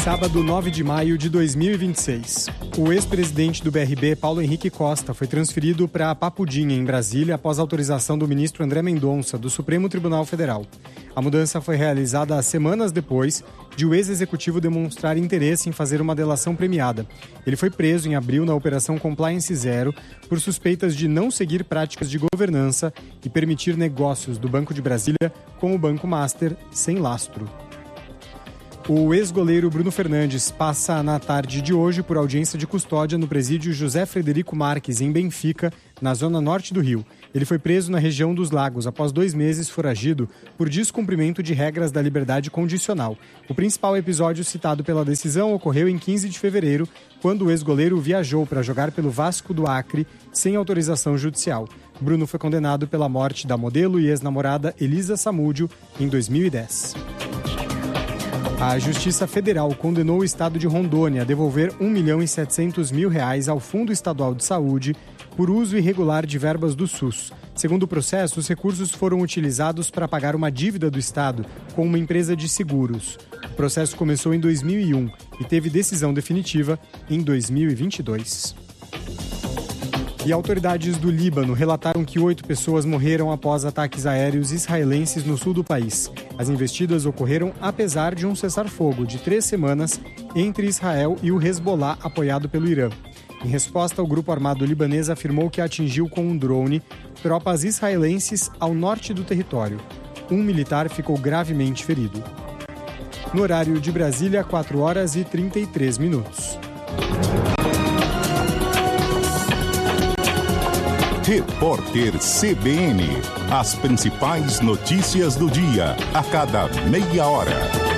Sábado, 9 de maio de 2026. O ex-presidente do BRB, Paulo Henrique Costa, foi transferido para Papudinha, em Brasília, após autorização do ministro André Mendonça, do Supremo Tribunal Federal. A mudança foi realizada semanas depois de o ex-executivo demonstrar interesse em fazer uma delação premiada. Ele foi preso em abril na Operação Compliance Zero por suspeitas de não seguir práticas de governança e permitir negócios do Banco de Brasília com o Banco Master sem lastro. O ex-goleiro Bruno Fernandes passa na tarde de hoje por audiência de custódia no presídio José Frederico Marques, em Benfica, na zona norte do Rio. Ele foi preso na região dos Lagos após 2 meses foragido por descumprimento de regras da liberdade condicional. O principal episódio citado pela decisão ocorreu em 15 de fevereiro, quando o ex-goleiro viajou para jogar pelo Vasco do Acre sem autorização judicial. Bruno foi condenado pela morte da modelo e ex-namorada Elisa Samúdio em 2010. A Justiça Federal condenou o estado de Rondônia a devolver R$1.700.000 ao Fundo Estadual de Saúde por uso irregular de verbas do SUS. Segundo o processo, os recursos foram utilizados para pagar uma dívida do estado com uma empresa de seguros. O processo começou em 2001 e teve decisão definitiva em 2022. E autoridades do Líbano relataram que 8 pessoas morreram após ataques aéreos israelenses no sul do país. As investidas ocorreram apesar de um cessar-fogo de 3 semanas entre Israel e o Hezbollah, apoiado pelo Irã. Em resposta, o grupo armado libanês afirmou que atingiu com um drone tropas israelenses ao norte do território. Um militar ficou gravemente ferido. No horário de Brasília, 4h33. Repórter CBN. As principais notícias do dia, a cada meia hora.